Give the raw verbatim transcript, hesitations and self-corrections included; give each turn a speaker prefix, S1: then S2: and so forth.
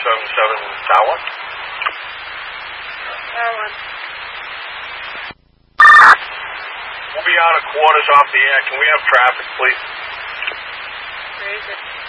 S1: seven seven Tower.
S2: Tower.
S1: We'll be out of quarters off the air. Can we have traffic, please?
S2: Where is it?